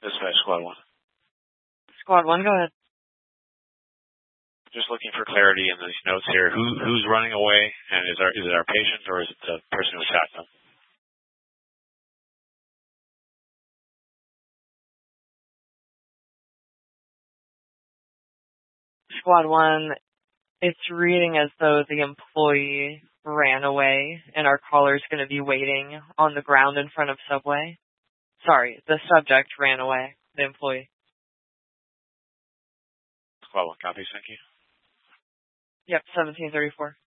Dispatch Squad 1. Squad 1, go ahead. Just looking for clarity in these notes here. Who's running away, and is it our patient or is it the person who attacked them? Squad 1, it's reading as though the employee ran away, and our caller's going to be waiting on the ground in front of Subway. Sorry, the subject ran away, the employee. Squad 1, copy, thank you. Yep, 1734.